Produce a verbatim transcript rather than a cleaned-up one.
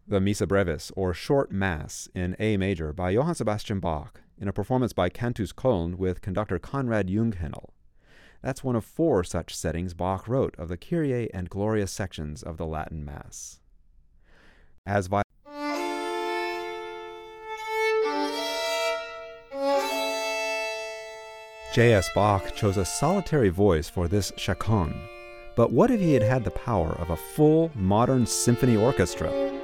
The Missa Brevis, or Short Mass, in A major by Johann Sebastian Bach, in a performance by Cantus Köln with conductor Konrad Junghänel. That's one of four such settings Bach wrote of the Kyrie and Gloria sections of the Latin Mass. As vi- J S. Bach chose a solitary voice for this chaconne, but what if he had had the power of a full, modern symphony orchestra?